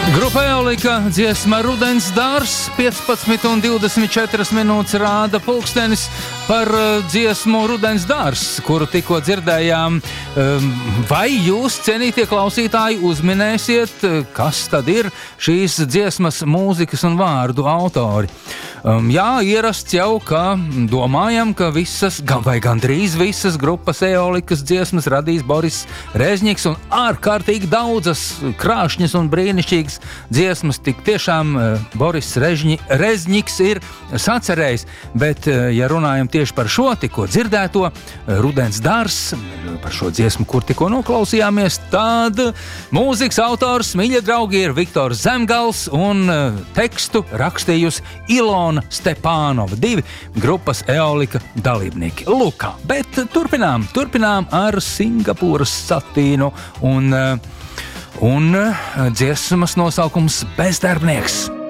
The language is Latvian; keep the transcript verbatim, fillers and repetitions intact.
Grupa Eolika dziesma Rudens dārs, piecpadsmit un divdesmit četras minūtes rāda pulkstenis par dziesmu Rudens dārs, kuru tikko dzirdējām. Vai jūs, cienītie klausītāji, uzminēsiet, kas tad ir šīs dziesmas mūzikas un vārdu autori? Jā, ierasts jau, ka domājam, ka visas, vai gandrīz visas grupas Eolikas dziesmas radīs Boris Rezņiks un ārkārtīgi daudzas krāšņas un brīnišķīgas dziesmas tik tiešām Boris Režņi, Rezņiks ir sacerējis, bet, ja runājam tieši par šo tikko dzirdēto Rudens dārs, par šo dziesmu, kur tikko noklausījāmies, tad mūzikas autors, mīļie draugi, ir Viktors Zemgals un tekstu rakstījusi Ilona Stepānova, divi grupas Eolika dalībnieki. Lūk, bet turpinām, turpinām ar Singapūras satīnu un Un dziesmas nosaukums Bezdarbnieks.